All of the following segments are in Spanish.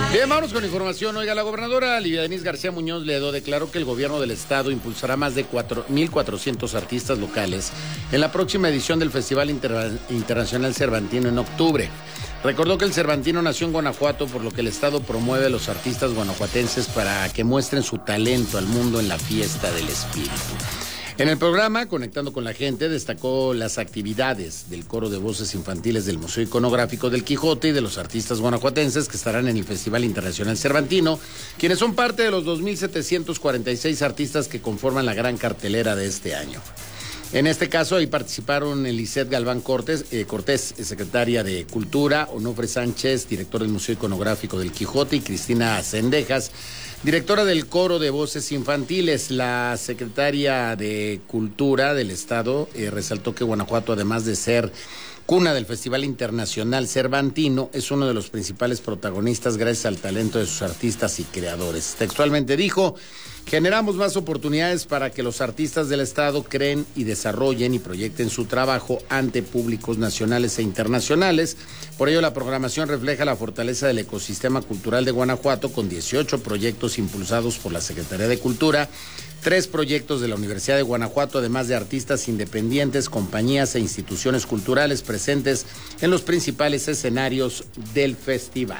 Bien, vámonos con información. Oiga, la gobernadora Lidia Denise García Muñoz Ledo declaró que el gobierno del estado impulsará más de 4,400 artistas locales en la próxima edición del Festival Internacional Cervantino en octubre. Recordó que el Cervantino nació en Guanajuato, por lo que el estado promueve a los artistas guanajuatenses para que muestren su talento al mundo en la fiesta del espíritu. En el programa, Conectando con la Gente, destacó las actividades del coro de voces infantiles del Museo Iconográfico del Quijote y de los artistas guanajuatenses que estarán en el Festival Internacional Cervantino, quienes son parte de los 2,746 artistas que conforman la gran cartelera de este año. En este caso, ahí participaron Eliseth Galván Cortés, secretaria de Cultura, Onofre Sánchez, director del Museo Iconográfico del Quijote, y Cristina Cendejas, directora del Coro de Voces Infantiles. La secretaria de Cultura del Estado resaltó que Guanajuato, además de ser cuna del Festival Internacional Cervantino, es uno de los principales protagonistas gracias al talento de sus artistas y creadores. Textualmente dijo: generamos más oportunidades para que los artistas del estado creen y desarrollen y proyecten su trabajo ante públicos nacionales e internacionales. Por ello, la programación refleja la fortaleza del ecosistema cultural de Guanajuato, con 18 proyectos impulsados por la Secretaría de Cultura, 3 proyectos de la Universidad de Guanajuato, además de artistas independientes, compañías e instituciones culturales presentes en los principales escenarios del festival.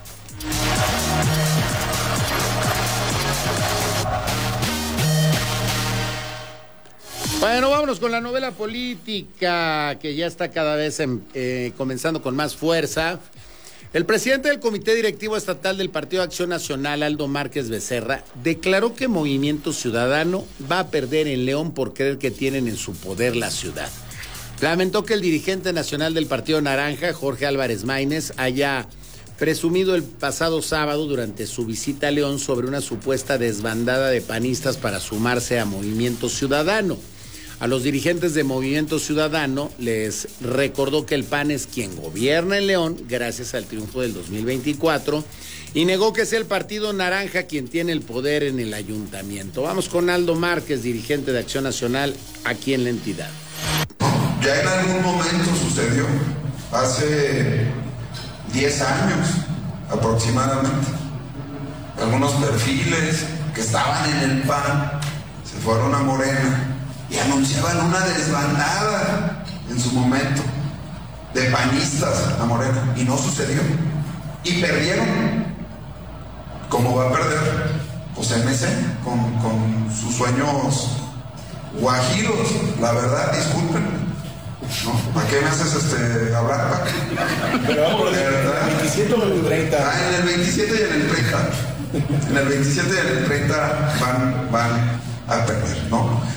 Bueno, vámonos con la novela política, que ya está cada vez comenzando con más fuerza. El presidente del Comité Directivo Estatal del Partido Acción Nacional, Aldo Márquez Becerra, declaró que Movimiento Ciudadano va a perder en León por creer que tienen en su poder la ciudad. Lamentó que el dirigente nacional del Partido Naranja, Jorge Álvarez Maínez, haya presumido el pasado sábado durante su visita a León sobre una supuesta desbandada de panistas para sumarse a Movimiento Ciudadano. A los dirigentes de Movimiento Ciudadano les recordó que el PAN es quien gobierna en León gracias al triunfo del 2024 y negó que sea el Partido Naranja quien tiene el poder en el ayuntamiento. Vamos con Aldo Márquez, dirigente de Acción Nacional aquí en la entidad. Ya en algún momento sucedió, hace 10 años aproximadamente. Algunos perfiles que estaban en el PAN se fueron a Morena y anunciaban una desbandada en su momento de panistas a Morena, y no sucedió, y perdieron. ¿Cómo va a perder? Pues MC con sus sueños guajiros, la verdad, disculpen, ¿no? ¿Para qué me haces hablar? Pero vamos, ¿en el 27 o en el 30? En el 27 y en el 30. En el 27 y en el 30 van a perder, ¿no?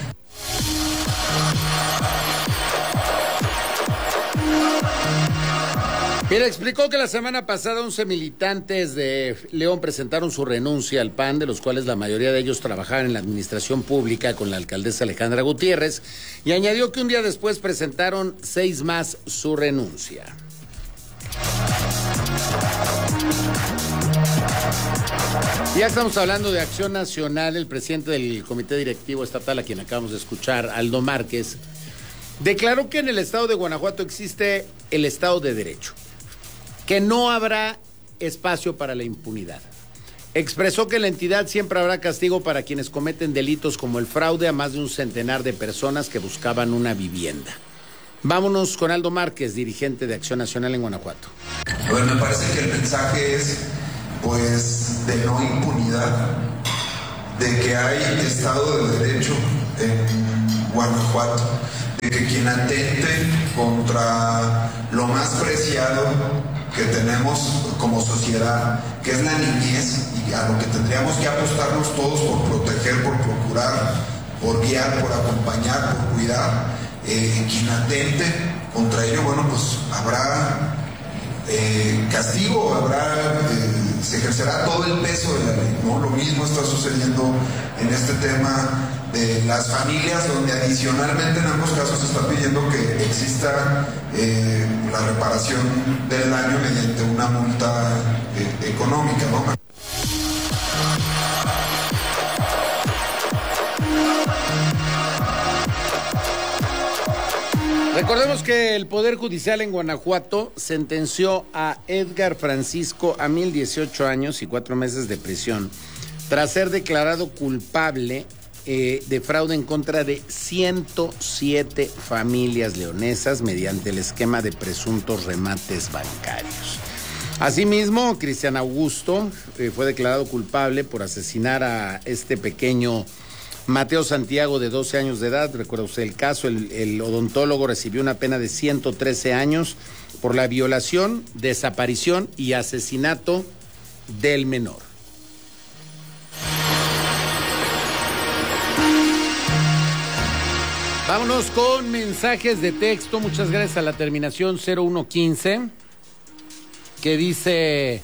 Mira, explicó que la semana pasada 11 militantes de León presentaron su renuncia al PAN, de los cuales la mayoría de ellos trabajaban en la administración pública con la alcaldesa Alejandra Gutiérrez, y añadió que un día después presentaron 6 más su renuncia. Ya estamos hablando de Acción Nacional. El presidente del Comité Directivo Estatal, a quien acabamos de escuchar, Aldo Márquez, declaró que en el estado de Guanajuato existe el Estado de Derecho, que no habrá espacio para la impunidad. Expresó que en la entidad siempre habrá castigo para quienes cometen delitos como el fraude a más de un centenar de personas que buscaban una vivienda. Vámonos con Aldo Márquez, dirigente de Acción Nacional en Guanajuato. Bueno, me parece que el mensaje es, pues, de no impunidad, de que hay Estado de Derecho en Guanajuato, de que quien atente contra lo más preciado que tenemos como sociedad, que es la niñez, y a lo que tendríamos que apostarnos todos por proteger, por procurar, por guiar, por acompañar, por cuidar, quien atente contra ello, bueno, pues habrá castigo, se ejercerá todo el peso de la ley, ¿no? Lo mismo está sucediendo en este tema de las familias, donde adicionalmente en ambos casos se está pidiendo que exista la reparación del daño mediante una multa económica, ¿no? Recordemos que el Poder Judicial en Guanajuato sentenció a Edgar Francisco a 1,018 años y 4 meses de prisión tras ser declarado culpable de fraude en contra de 107 familias leonesas mediante el esquema de presuntos remates bancarios. Asimismo, Cristian Augusto fue declarado culpable por asesinar a este pequeño Mateo Santiago, de 12 años de edad. Recuerda usted el caso, el odontólogo recibió una pena de 113 años por la violación, desaparición y asesinato del menor. Vámonos con mensajes de texto. Muchas gracias a la terminación 0115, que dice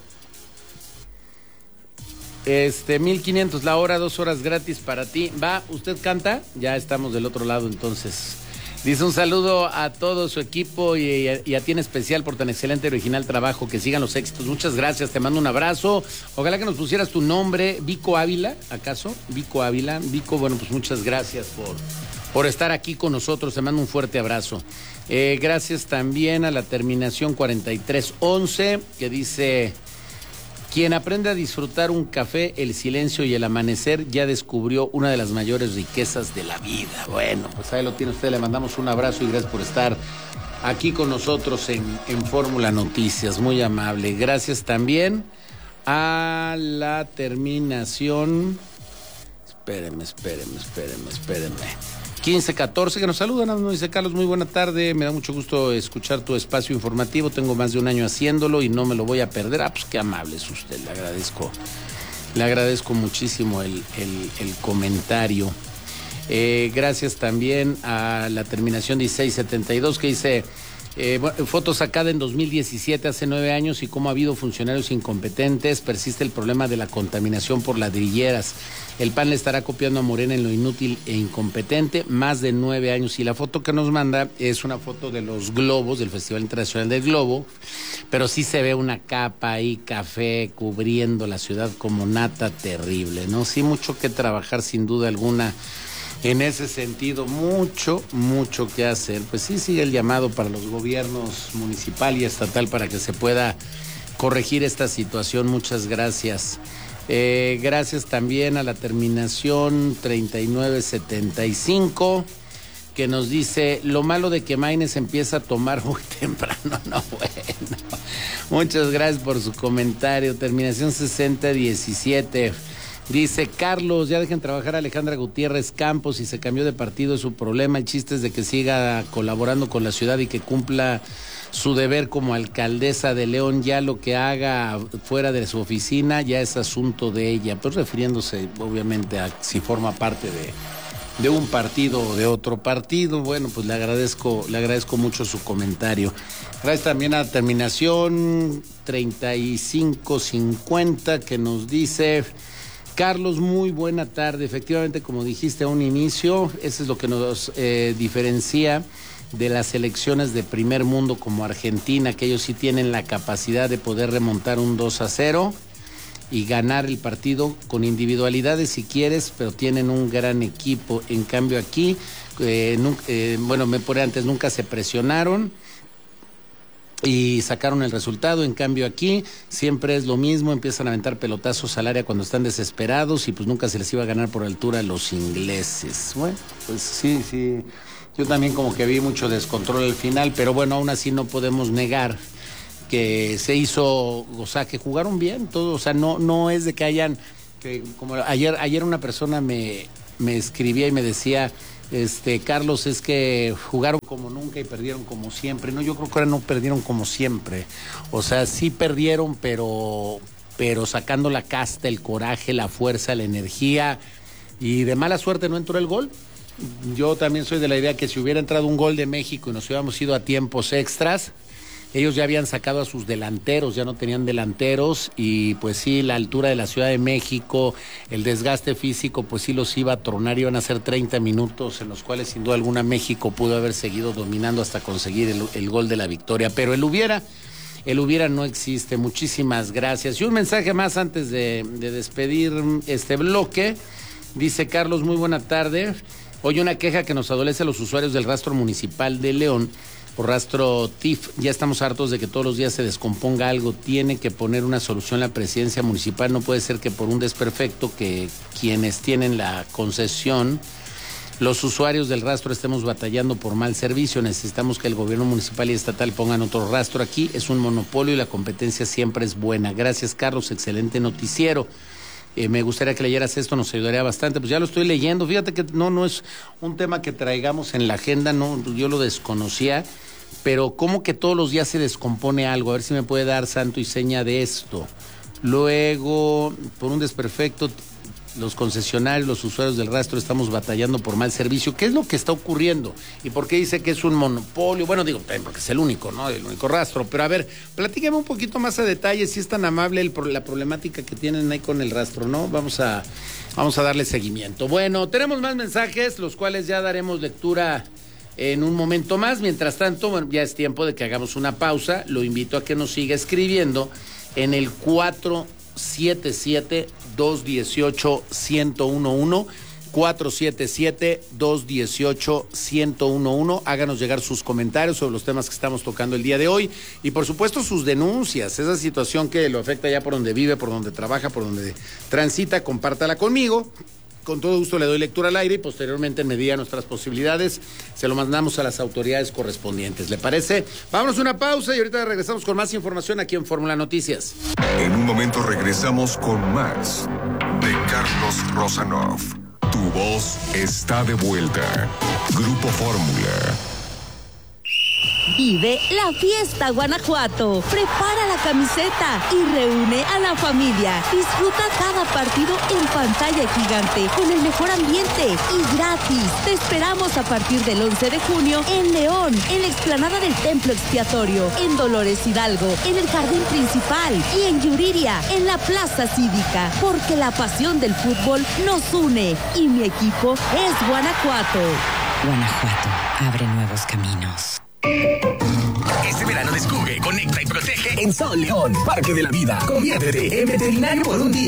1,500 la hora, 2 horas gratis para ti. Va, ¿usted canta? Ya estamos del otro lado entonces. Dice un saludo a todo su equipo y a ti en especial por tan excelente y original trabajo. Que sigan los éxitos. Muchas gracias, te mando un abrazo. Ojalá que nos pusieras tu nombre, Vico Ávila, ¿acaso? Vico Ávila. Vico, bueno, pues muchas gracias por estar aquí con nosotros. Te mando un fuerte abrazo. Gracias también a la terminación 4311, que dice: quien aprende a disfrutar un café, el silencio y el amanecer ya descubrió una de las mayores riquezas de la vida. Bueno, pues ahí lo tiene usted, le mandamos un abrazo y gracias por estar aquí con nosotros en Fórmula Noticias, muy amable. Gracias también a la terminación, espéreme. 1514, que nos saludan, nos dice: Carlos, muy buena tarde, me da mucho gusto escuchar tu espacio informativo, tengo más de un año haciéndolo y no me lo voy a perder. Pues qué amable es usted, le agradezco muchísimo el comentario. Gracias también a la terminación 1672, que dice: foto sacada en 2017, hace 9 años, y cómo ha habido funcionarios incompetentes, persiste el problema de la contaminación por ladrilleras. El PAN le estará copiando a Morena en lo inútil e incompetente, más de 9 años. Y la foto que nos manda es una foto de los globos, del Festival Internacional del Globo, pero sí se ve una capa ahí, café, cubriendo la ciudad como nata terrible, ¿no? Sí, mucho que trabajar, sin duda alguna. En ese sentido, mucho que hacer. Pues sí, sigue el llamado para los gobiernos municipal y estatal para que se pueda corregir esta situación. Muchas gracias. Gracias también a la terminación 3975, que nos dice: lo malo de que Maines empieza a tomar muy temprano. No, bueno. Muchas gracias por su comentario. Terminación 6017. Dice: Carlos, ya dejen trabajar a Alejandra Gutiérrez Campos, y se cambió de partido, es su problema. El chiste es de que siga colaborando con la ciudad y que cumpla su deber como alcaldesa de León. Ya lo que haga fuera de su oficina ya es asunto de ella. Pues refiriéndose obviamente a si forma parte de un partido o de otro partido. Bueno, pues le agradezco mucho su comentario. Gracias también a terminación 3550, que nos dice: Carlos, muy buena tarde. Efectivamente, como dijiste a un inicio, eso es lo que nos diferencia de las selecciones de primer mundo como Argentina, que ellos sí tienen la capacidad de poder remontar un 2-0 y ganar el partido con individualidades si quieres, pero tienen un gran equipo. En cambio aquí, nunca se presionaron y sacaron el resultado. En cambio aquí siempre es lo mismo, empiezan a aventar pelotazos al área cuando están desesperados y pues nunca se les iba a ganar por altura a los ingleses. Bueno, pues sí, yo también como que vi mucho descontrol al final, pero bueno, aún así no podemos negar que se hizo, o sea, que jugaron bien todos. O sea, no es de que hayan, que como ayer una persona me escribía y me decía: Carlos, es que jugaron como nunca y perdieron como siempre. No, yo creo que ahora no perdieron como siempre. O sea, sí perdieron, pero sacando la casta, el coraje, la fuerza, la energía, y de mala suerte no entró el gol. Yo también soy de la idea que si hubiera entrado un gol de México y nos hubiéramos ido a tiempos extras, ellos ya habían sacado a sus delanteros, ya no tenían delanteros, y pues sí, la altura de la Ciudad de México, el desgaste físico, pues sí los iba a tronar. Iban a ser 30 minutos en los cuales sin duda alguna México pudo haber seguido dominando hasta conseguir el gol de la victoria, pero el hubiera no existe. Muchísimas gracias. Y un mensaje más antes de despedir este bloque. Dice: Carlos, muy buena tarde. Hoy una queja que nos adolece a los usuarios del rastro municipal de León Por rastro TIF, ya estamos hartos de que todos los días se descomponga algo. Tiene que poner una solución la presidencia municipal. No puede ser que por un desperfecto que quienes tienen la concesión, los usuarios del rastro, estemos batallando por mal servicio. Necesitamos que el gobierno municipal y estatal pongan otro rastro aquí. Es un monopolio y la competencia siempre es buena. Gracias, Carlos. Excelente noticiero. Me gustaría que leyeras esto, nos ayudaría bastante. Pues ya lo estoy leyendo. Fíjate que no es un tema que traigamos en la agenda, no, yo lo desconocía, pero como que todos los días se descompone algo. A ver si me puede dar santo y seña de esto. Luego, por un desperfecto, los concesionarios, los usuarios del rastro estamos batallando por mal servicio. ¿Qué es lo que está ocurriendo? ¿Y por qué dice que es un monopolio? Bueno, digo, porque es el único, ¿no? El único rastro. Pero a ver, platíqueme un poquito más a detalle si es tan amable la problemática que tienen ahí con el rastro, ¿no? Vamos a darle seguimiento. Bueno, tenemos más mensajes, los cuales ya daremos lectura en un momento más. Mientras tanto, bueno, ya es tiempo de que hagamos una pausa. Lo invito a que nos siga escribiendo en el 477-218-1011, 477-218-1011. Háganos llegar sus comentarios sobre los temas que estamos tocando el día de hoy y, por supuesto, sus denuncias. Esa situación que lo afecta ya por donde vive, por donde trabaja, por donde transita, compártala conmigo. Con todo gusto le doy lectura al aire y posteriormente, en medida de nuestras posibilidades, se lo mandamos a las autoridades correspondientes. ¿Le parece? Vámonos a una pausa y ahorita regresamos con más información aquí en Fórmula Noticias. En un momento regresamos con más de Carlos Rosanov. Tu voz está de vuelta. Grupo Fórmula. Vive la fiesta Guanajuato. Prepara la camiseta y reúne a la familia. Disfruta cada partido en pantalla gigante con el mejor ambiente y gratis. Te esperamos a partir del 11 de junio en León, en la explanada del Templo Expiatorio, en Dolores Hidalgo, en el Jardín Principal y en Yuriria, en la Plaza Cívica. Porque la pasión del fútbol nos une y mi equipo es Guanajuato. Guanajuato abre nuevos caminos. Este verano descubre, conecta y protege en Sol León, Parque de la Vida. Conviértete en veterinario por un día.